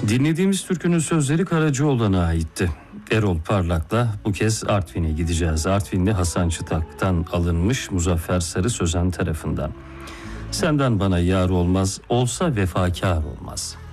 Dinlediğimiz türkünün sözleri Karacaoğlan'a aitti. Erol Parlak'la bu kez Artvin'e gideceğiz. Artvinli Hasan Çıtak'tan alınmış Muzaffer Sarı Sözen tarafından. Senden bana yar olmaz, olsa vefakar olmaz.